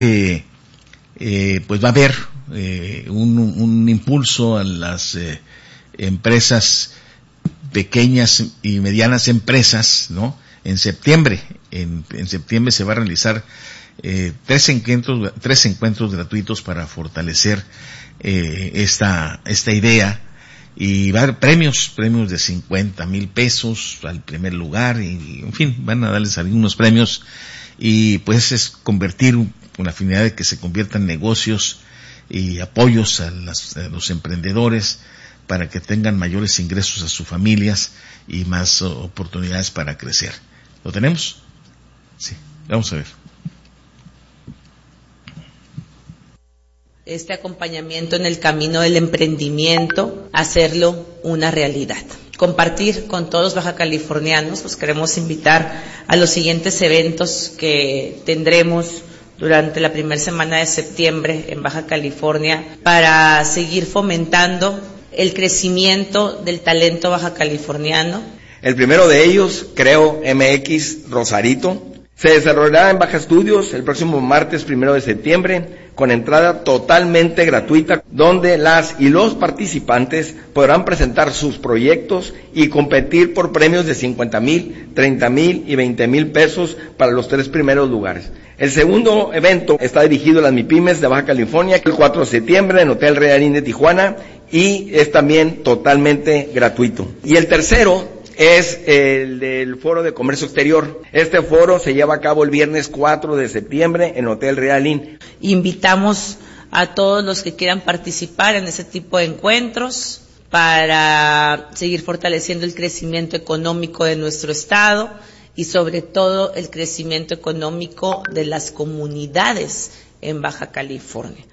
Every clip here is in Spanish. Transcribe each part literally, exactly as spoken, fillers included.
Eh, eh, pues va a haber eh, un, un impulso a las eh, empresas pequeñas y medianas empresas, ¿no? En septiembre, en, en septiembre se va a realizar eh, tres encuentros, tres encuentros gratuitos para fortalecer eh, esta esta idea, y va a haber premios, premios de cincuenta mil pesos al primer lugar, y en fin, van a darles algunos premios, y pues es convertir con la finalidad de que se conviertan en negocios y apoyos a, las, a los emprendedores para que tengan mayores ingresos a sus familias y más oportunidades para crecer. ¿Lo tenemos? Sí, vamos a ver. Este acompañamiento en el camino del emprendimiento, hacerlo una realidad. Compartir con todos los baja californianos, pues queremos invitar a los siguientes eventos que tendremos durante la primera semana de septiembre en Baja California para seguir fomentando el crecimiento del talento baja californiano. El primero de ellos, Creo M X Rosarito, se desarrollará en Baja Estudios el próximo martes primero de septiembre, con entrada totalmente gratuita, donde las y los participantes podrán presentar sus proyectos y competir por premios de cincuenta mil, treinta mil y veinte mil pesos para los tres primeros lugares. El segundo evento está dirigido a las MIPYMES de Baja California, el cuatro de septiembre en Hotel Real Inn de Tijuana, y es también totalmente gratuito. Y el tercero es el del Foro de Comercio Exterior. Este foro se lleva a cabo el viernes cuatro de septiembre en Hotel Real Inn. Invitamos a todos los que quieran participar en ese tipo de encuentros para seguir fortaleciendo el crecimiento económico de nuestro estado y sobre todo el crecimiento económico de las comunidades en Baja California.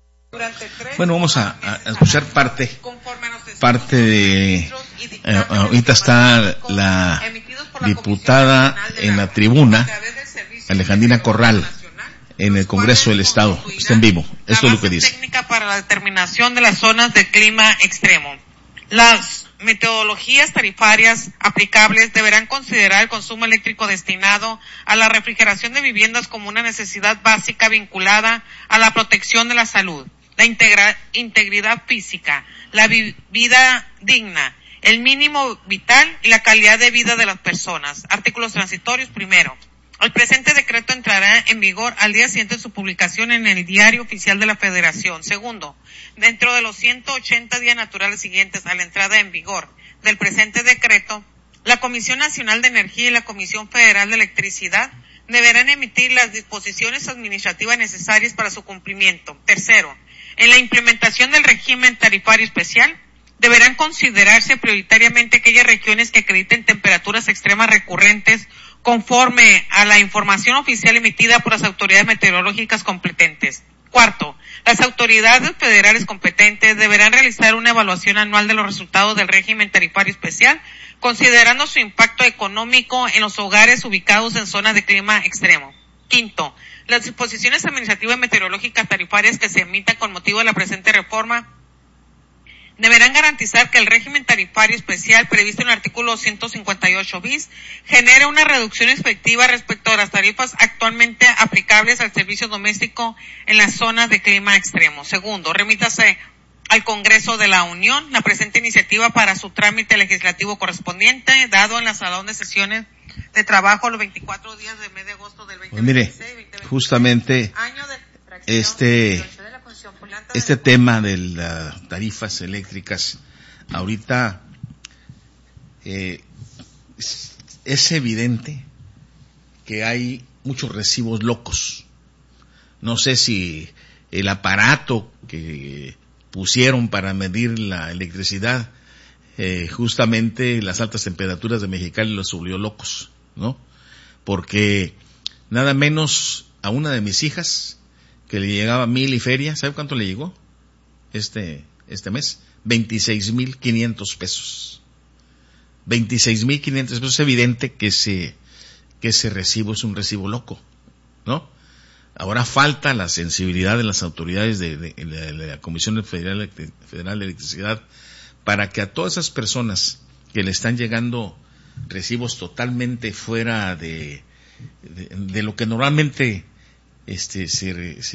Bueno, vamos a, a escuchar parte, parte de, eh, ahorita está la diputada en la tribuna, Alejandrina Corral, en el Congreso del Estado, está en vivo, esto es lo que dice. Técnica para la determinación de las zonas de clima extremo. Las metodologías tarifarias aplicables deberán considerar el consumo eléctrico destinado a la refrigeración de viviendas como una necesidad básica vinculada a la protección de la salud, la integra- integridad física, la vi- vida digna, el mínimo vital y la calidad de vida de las personas. Artículos transitorios. Primero, el presente decreto entrará en vigor al día siguiente de su publicación en el Diario Oficial de la Federación. Segundo, dentro de los ciento ochenta días naturales siguientes a la entrada en vigor del presente decreto, la Comisión Nacional de Energía y la Comisión Federal de Electricidad deberán emitir las disposiciones administrativas necesarias para su cumplimiento. Tercero, en la implementación del régimen tarifario especial, deberán considerarse prioritariamente aquellas regiones que acrediten temperaturas extremas recurrentes conforme a la información oficial emitida por las autoridades meteorológicas competentes. Cuarto, las autoridades federales competentes deberán realizar una evaluación anual de los resultados del régimen tarifario especial, considerando su impacto económico en los hogares ubicados en zonas de clima extremo. Quinto, las disposiciones administrativas meteorológicas tarifarias que se emitan con motivo de la presente reforma deberán garantizar que el régimen tarifario especial previsto en el artículo ciento cincuenta y ocho bis genere una reducción efectiva respecto a las tarifas actualmente aplicables al servicio doméstico en las zonas de clima extremo. Segundo, remítase al Congreso de la Unión la presente iniciativa para su trámite legislativo correspondiente, dado en la salón de sesiones de trabajo los veinticuatro días del mes de agosto del veinte veintiséis. Pues mire, justamente este este tema de las tarifas eléctricas ahorita eh, es, es evidente que hay muchos recibos locos. No sé si el aparato que pusieron para medir la electricidad, eh, justamente las altas temperaturas de Mexicali los volvió locos, ¿no? Porque nada menos a una de mis hijas que le llegaba mil y feria, ¿sabe cuánto le llegó este este mes? veintiséis mil quinientos pesos. veintiséis mil quinientos pesos. Es evidente que ese que ese recibo es un recibo loco, ¿no? Ahora falta la sensibilidad de las autoridades de, de, de, de la Comisión Federal, Federal de Electricidad para que a todas esas personas que le están llegando recibos totalmente fuera de, de, de lo que normalmente este se, se